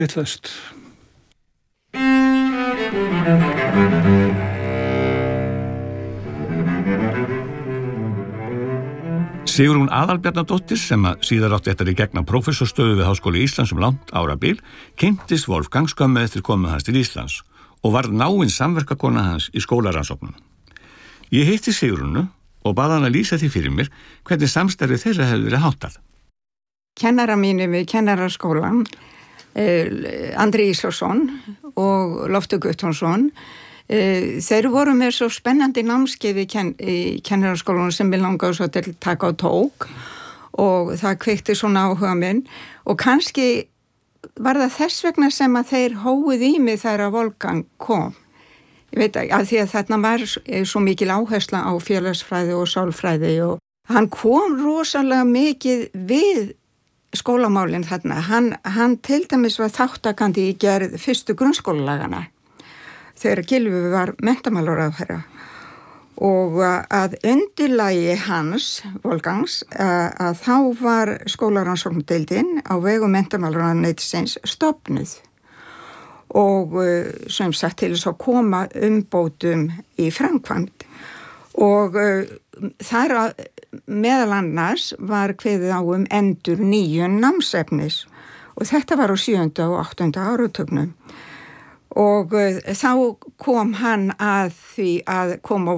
vitlaust. Sigrún Aðalbjarnardóttir, sem síðar átti eftir í gegna prófessorstöðu við Háskóla Íslands langt árabil, kynntist Wolfgang skömmu eftir komu hans til Íslands og varð náin samverkakona hans í skólarannsóknum. Ég hitti Sigrúnu og bað hann að lýsa því fyrir mér hvernig samstarfi þeirra hefði verið háttað. Kennara mínum við kennaraskólan, Andri Íslason og Loftur Guttormsson, þeir voru með svo spennandi námskeið í kennaraskólanum sem við langaði svo til að taka á tók og það kveikti svona áhuga minn og kannski var það þess vegna sem að þeir hóuð í mig þegar að Wolfgang kom. Ég veit að því að þarna var svo mikil áhersla á félagsfræði og sálfræði og hann kom rosalega mikið við skólamálinn þarna. Hann til dæmis var þáttakandi í gerð fyrstu grunnskólalagana þegar Gylfi var menntamálaráðherra og að undirlagi hans, Wolfgangs, að þá var skólarannsóknardeildin á vegum menntamálaráðuneytisins stofnuð og sem sagt til þess að koma umbótum í framkvæmd og þar meðal annars var kveðið á endur nýjun námsefnis og þetta var á 7. og 8. áratugnum. Og þá kom hann að því að koma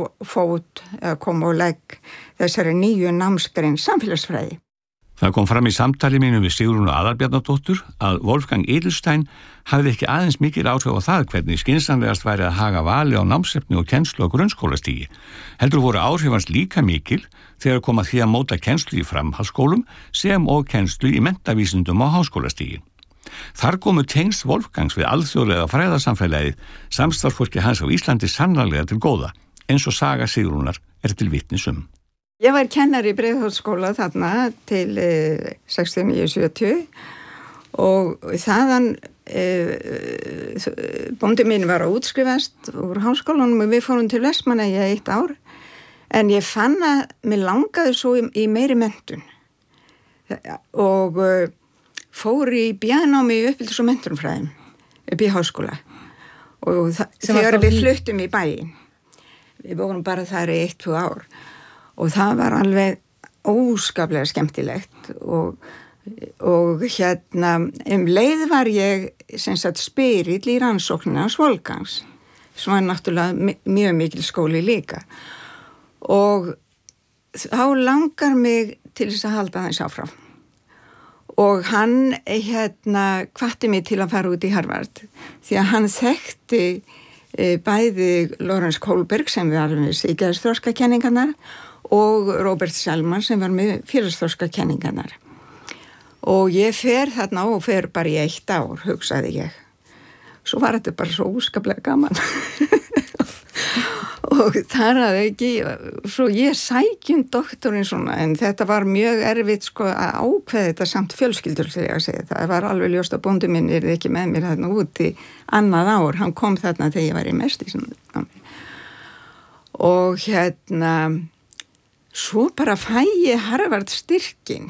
á legg þessari nýju námsgrein samfélagsfræði. Það kom fram í samtali mínu við Sigrúnu Aðalbjarnardóttur að Wolfgang Edelstein hafði ekki aðeins mikil áhrif á það hvernig skynsamlegast væri að haga vali á námsefni og kennslu á grunnskólastigi. Heldur voru áhrif hans líka mikil þegar kom að því að móta kennslu í framhaldsskólum sem og kennslu í menntavísindum á háskólastigi. Þar komu tengsl Wolfgangs við alþjóðlega fræðasamfélagið samstarfsfólki hans á Íslandi sannarlega til góða, eins og saga Sigrúnar til vitnis um. Ég var kennari í Breiðholtsskóla þarna til 69-70 og þaðan bóndi mín var að útskrifast úr háskólanum og við fórum til Vestmannaeyja 1 ár en ég fann að mér langaði svo í meiri menntun og fór í bjánámi í uppeldis- og menntunarfræðum upp í háskóla og þegar við fluttum í bæinn við vorum bara þar í 1-2 ár og það var alveg óskaplega skemmtilegt og leið var ég sem sagt spyrill í rannsóknina hans Wolfgangs sem var náttúrulega mjög mikil skóli líka og þá langar mig til þess að halda þess áfram. Og hann hvatti mig til að fara út í Harvard því að hann þekkti bæði Lawrence Kohlberg sem var með sígeðsþroskakenningarnar og Robert Selman sem var með félagsþroskakenningarnar. Og ég fer þarna og fer bara í 1 ár, hugsaði ég. Svo var þetta bara svo óskaplega gaman. Og þar að ekki, svo ég sækjum doktorinn svona, en þetta var mjög erfitt sko að ákveða þetta samt fjölskyldur þegar ég segi. Það var alveg ljóst að bóndi minn ekki með mér þarna út í annað ár. Hann kom þarna þegar ég var í mestísnámi. Og svo bara fæ ég Harvard styrkin.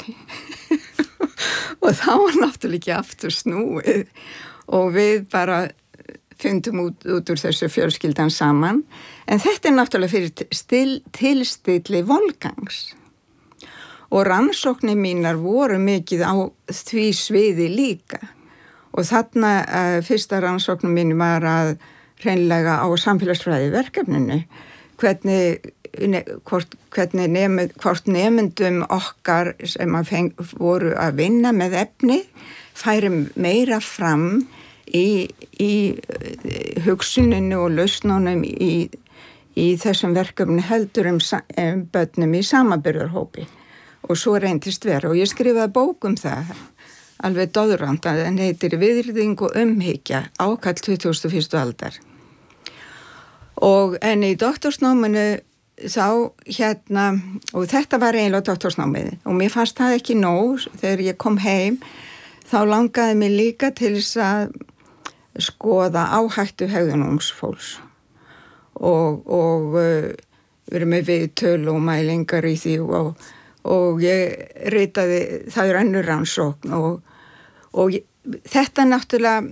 Og þá var náttúrulega ekki aftur snúið. Og við bara fundum út úr þessu fjölskyldan saman. En þetta náttúrulega fyrir tilstilli Wolfgangs. Og rannsóknir mínar voru mikið á því sviði líka. Og þarna fyrsta rannsóknir mín var að hreinlega á samfélagsfræði verkefninu. Hvort nemendum okkar sem voru að vinna með efni færum meira fram í hugsuninu og lausnunum í þessum verkefni heldur börnum í samanburðarhópi og svo reyndist vera og ég skrifaði bók það alveg doðrand að den heitir Virðing og umhyggja ákall 21. aldar og en í doktorsnáminu þá og þetta var eiginlega doktorsnámið og mér fannst það ekki nóg þegar ég kom heim þá langaði mig líka til þess að skoða áhættu hegðun ungs fólks og verið með viðtöl og mælingar í því og ég ritaði, það önnur rannsókn og þetta náttúrulega